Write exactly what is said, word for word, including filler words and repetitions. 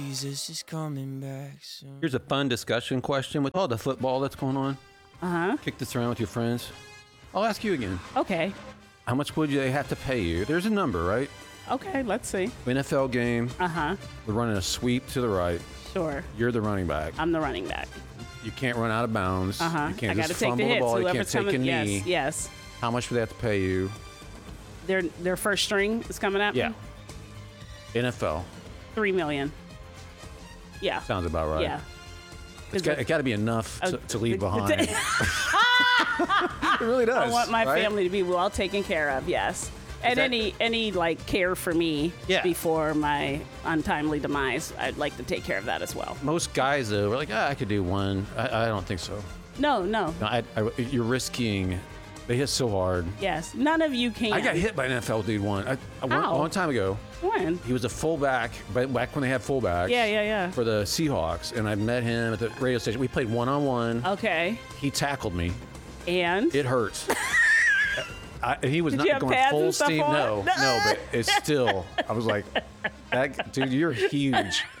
Jesus is coming back soon. Here's a fun discussion question with all the football that's going on. Uh-huh. Kick this around with your friends. I'll ask you again. Okay. How much would they have to pay you? There's a number, right? Okay, let's see. N F L game. Uh-huh. We're running a sweep to the right. Sure. You're the running back. I'm the running back. You can't run out of bounds. Uh-huh. You can't I got to just take fumble the the hits. ball. You can't Whoever's take a coming. knee. Yes, yes. How much would they have to pay you? Their their first string is coming up. Yeah. N F L. Three million. Yeah. Sounds about right. Yeah. It's got, it got to be enough to, to leave behind. it really does. I want my right? family to be well taken care of. Yes. And that- any any like care for me Yeah. before my untimely demise, I'd like to take care of that as well. Most guys, though, are like, ah, I could do one. I, I don't think so. No, no. No, I, I, you're risking. They hit so hard. Yes. None of you can. I got hit by an N F L dude one. I, I, one How? a long time ago. When? He was a fullback, but back when they had fullbacks. Yeah, yeah, yeah. For the Seahawks, and I met him at the radio station. We played one on one. Okay. He tackled me. And? It hurts. I, he was Did not you have going pads full and stuff steam. on? No, no, but it's still. I was like, that dude, you're huge.